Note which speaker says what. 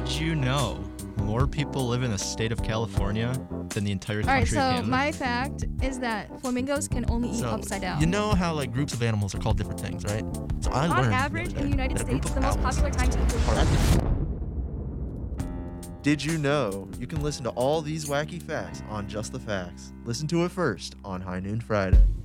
Speaker 1: Did you know more people live in the state of California than the entire
Speaker 2: All right,
Speaker 1: country of
Speaker 2: so
Speaker 1: Canada?
Speaker 2: my fact is that flamingos can only eat upside down.
Speaker 3: You know how like groups of animals are called different things, right? So I
Speaker 2: On
Speaker 3: learned
Speaker 2: average,
Speaker 3: the other
Speaker 2: in the
Speaker 3: day
Speaker 2: United
Speaker 3: that a group
Speaker 2: States,
Speaker 3: of
Speaker 2: the most
Speaker 3: owls
Speaker 2: popular time to eat
Speaker 3: are-
Speaker 2: is
Speaker 4: Did you know you can listen to all these wacky facts on Just the Facts? Listen to it first on High Noon Friday.